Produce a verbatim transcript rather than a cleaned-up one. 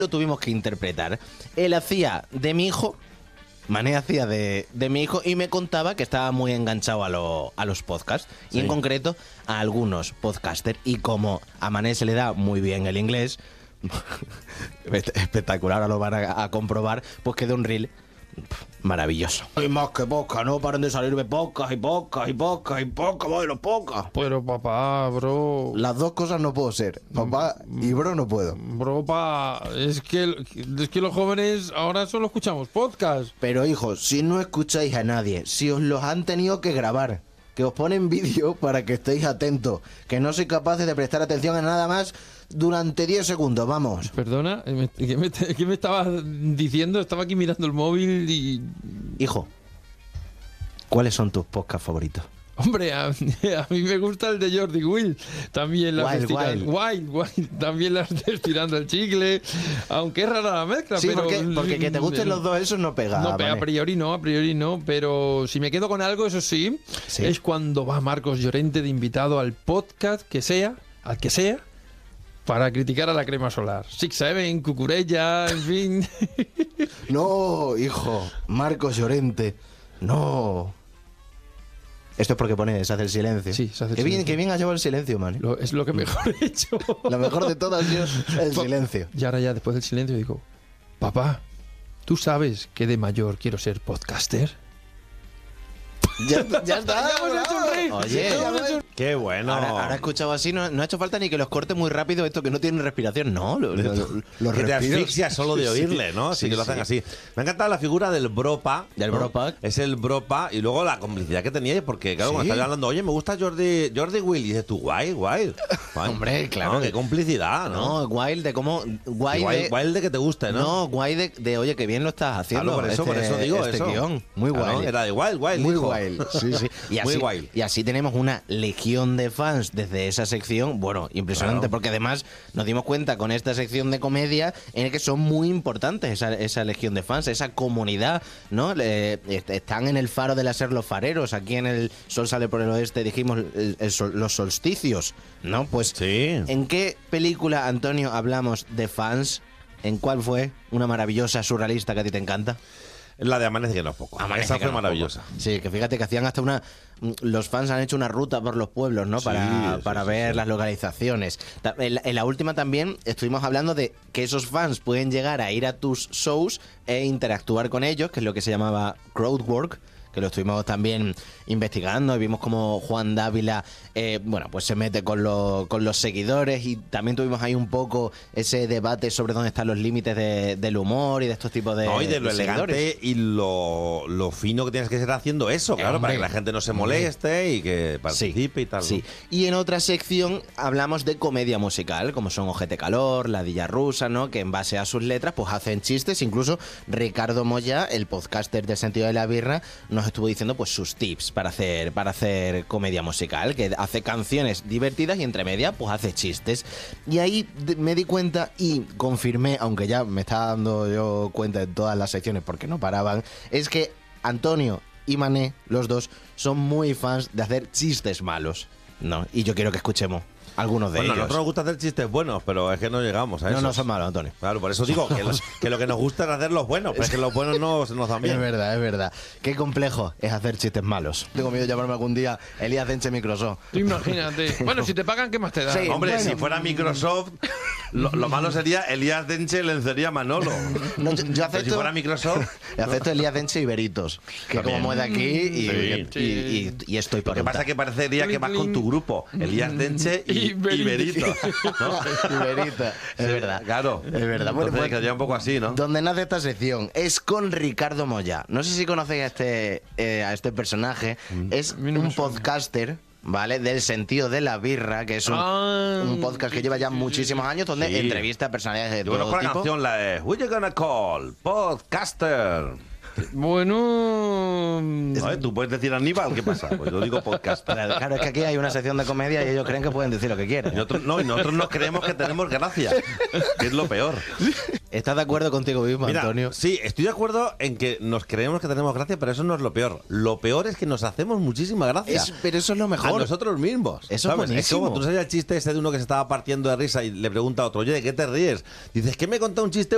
lo tuvimos que interpretar. Él hacía de mi hijo, Mané hacía de, de mi hijo y me contaba que estaba muy enganchado a, lo, a los podcasts, sí. Y en concreto a algunos podcasters. Y como a Mané se le da muy bien el inglés, espectacular, ahora lo van a, a comprobar, pues quedó un reel maravilloso. Hay más que podcast, no paran de salirme podcast y podcast y podcast y podcast, bueno, podcast. Pero papá, bro. Las dos cosas no puedo ser, papá y bro no puedo. Bro, pa, es que, es que los jóvenes ahora solo escuchamos podcast. Pero hijos, si no escucháis a nadie, si os los han tenido que grabar, que os ponen vídeo para que estéis atentos, que no sois capaces de prestar atención a nada más durante diez segundos, vamos. Perdona, ¿qué me, qué me estabas diciendo? Estaba aquí mirando el móvil y... Hijo, ¿cuáles son tus podcasts favoritos? Hombre, a, a mí me gusta el de Jordi Will. También las Wild, estiran, wild. Wild, Wild. También las de estirando el chicle. Aunque es rara la mezcla, sí, pero... porque, porque que te gusten los dos esos no pega. No, vale. a priori no, a priori no. Pero si me quedo con algo, eso sí, sí, es cuando va Marcos Llorente de invitado al podcast que sea, al que sea, para criticar a la crema solar. Six Seven, Cucurella, en fin. No, hijo, Marcos Llorente, no. Esto es porque pone se hace el silencio. Sí, se hace el qué silencio. Bien, qué bien has llevado el silencio, man. Lo, es lo que mejor he hecho. Lo mejor de todo ha sido el silencio. Y ahora ya, después del silencio, digo, papá, ¿tú sabes que de mayor quiero ser podcaster? Ya, ya está. Ya hemos hecho un reel. Oye, Ya hemos hecho un- Qué bueno. ahora, ahora he escuchado así, no, no ha hecho falta ni que los corte muy rápido esto que no tienen respiración. No, lo, lo, lo- los que te respiros. asfixias solo de oírle, ¿no? Sí, sí, que lo hacen sí. así. Me ha encantado la figura del bropa. Del ¿no? bropa. Es el bropa y luego la complicidad que teníais, porque claro, Sí. cuando estás hablando, oye, me gusta Jordi, Jordi Will, y dices tú, guay, guay. guay. Hombre, claro. No, qué complicidad, ¿no? No, guay de cómo... Guay, guay, de, guay de que te guste, ¿no? No, guay de, de, oye, que bien lo estás haciendo. Claro, por eso, este, por eso digo este eso. guión. Muy Claro, guay. era de wild, wild, Muy hijo. guay. Sí, sí. Y así, Muy guay. Y así tenemos una legión de fans desde esa sección. Bueno, impresionante, Claro. porque además nos dimos cuenta con esta sección de comedia en el que son muy importantes esa, esa legión de fans, esa comunidad, ¿no? Le- est- están en el faro de la ser los fareros. Aquí en el Sol sale por el oeste dijimos el- el sol- los solsticios, ¿no? Pues, Sí. ¿en qué película, Antonio, hablamos de fans? ¿En cuál fue? Una maravillosa surrealista que a ti te encanta. La de Amanece que no es poco. Amanece Esa que fue no es maravillosa. poco. Sí, que fíjate que hacían hasta una... Los fans han hecho una ruta por los pueblos, ¿no? Sí, Para, sí, para sí, ver sí. las localizaciones. Ta- En la, en la última también estuvimos hablando de que esos fans pueden llegar a ir a tus shows e interactuar con ellos, que es lo que se llamaba crowdwork, que lo estuvimos también investigando y vimos como Juan Dávila, eh, bueno, pues se mete con, lo- con los seguidores, y también tuvimos ahí un poco ese debate sobre dónde están los límites de- del humor y de estos tipos de No, y de lo de seguidores. elegante y lo, lo fino que tienes que ser haciendo eso, claro, Hombre. para que la gente no se moleste y que participe y tal. ¿no? Sí. Y en otra sección hablamos de comedia musical, como son Ojete Calor, La Dilla Rusa, ¿no? Que en base a sus letras pues hacen chistes. Incluso Ricardo Moya, el podcaster del Sentido de la Birra, nos estuvo diciendo pues sus tips para hacer, para hacer comedia musical, que hace canciones divertidas y entre media pues hace chistes. Y ahí de- me di cuenta y confirmé, aunque ya me estaba dando yo cuenta en todas las secciones porque no paraban, es que Antonio y Mané, los dos, son muy fans de hacer chistes malos, ¿no? Y yo quiero que escuchemos algunos de Bueno, a ellos. nosotros nos gusta hacer chistes buenos, pero es que no llegamos a No, eso. no son malos, Antonio. Claro, por eso digo que, los- que lo que nos gusta es hacer los buenos, pero es que los buenos no se nos dan bien. Es verdad, es verdad. Qué complejo es hacer chistes malos. Tengo miedo de llamarme algún día Elías Denche Microsoft. Tú imagínate. Bueno, si te pagan, ¿qué más te da? Sí. Hombre, Bueno. si fuera Microsoft, lo, lo malo sería Elías Denche lencería Manolo. No, yo, yo Pero si acepto, fuera Microsoft, acepto Elías Denche y Veritos, que También. como de aquí y, Sí. y, y- y estoy lo por que pasa es que parecería que vas con tu grupo, Elías Denche y, Y y Berito. Berito. ¿no? Y Veritas, es Sí, verdad. Claro. Es verdad. Bueno, Entonces, pues, quedaría un poco así, ¿no? Donde nace esta sección es con Ricardo Moya. No sé si conocéis a este, eh, a este personaje. Es A mí no me un suena. podcaster, ¿vale? Del Sentido de la Birra, que es un, Ah, un podcast que lleva ya sí, sí, muchísimos años, donde Sí. entrevista a personalidades de Yo conozco todo la tipo. canción, la de Who You Gonna Call? Podcaster. Bueno. ¿No? Tú puedes decir Aníbal, ¿qué pasa? Pues yo digo podcaster. Claro, claro, es que aquí hay una sección de comedia y ellos creen que pueden decir lo que Y quieren. nosotros, no, y nosotros nos creemos que tenemos gracia, que es lo peor. ¿Estás de acuerdo contigo mismo, Mira, Antonio? sí, estoy de acuerdo en que nos creemos que tenemos gracia, pero eso no es lo peor. Lo peor es que nos hacemos muchísima gracia. Es- pero eso es lo A mejor. nosotros mismos. Eso es ¿sabes? buenísimo. como tú sabes el chiste ese de uno que se estaba partiendo de risa y le pregunta a otro, oye, ¿de qué te ríes? Dices, que me he contado un chiste